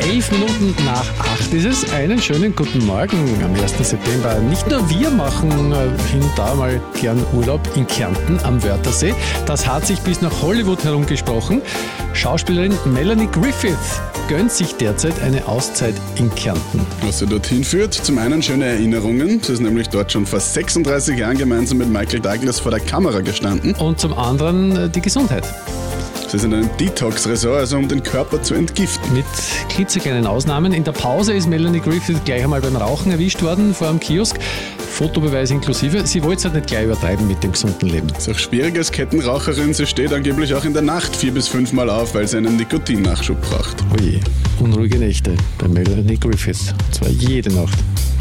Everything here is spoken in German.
11 Minuten nach 8 ist es. Einen schönen guten Morgen am 1. September. Nicht nur wir machen hin und da mal gern Urlaub in Kärnten am Wörthersee. Das hat sich bis nach Hollywood herumgesprochen. Schauspielerin Melanie Griffith gönnt sich derzeit eine Auszeit in Kärnten. Was sie dorthin führt, zum einen schöne Erinnerungen. Sie ist nämlich dort schon vor 36 Jahren gemeinsam mit Michael Douglas vor der Kamera gestanden. Und zum anderen die Gesundheit. Sie ist in einem Detox-Resort, also um den Körper zu entgiften. Mit klitzekleinen Ausnahmen. In der Pause ist Melanie Griffith gleich einmal beim Rauchen erwischt worden vor einem Kiosk. Fotobeweis inklusive. Sie wollte es halt nicht gleich übertreiben mit dem gesunden Leben. Ist auch schwierig als Kettenraucherin. Sie steht angeblich auch in der Nacht 4 bis 5 Mal auf, weil sie einen Nikotinnachschub braucht. Oje, unruhige Nächte bei Melanie Griffith. Und zwar jede Nacht.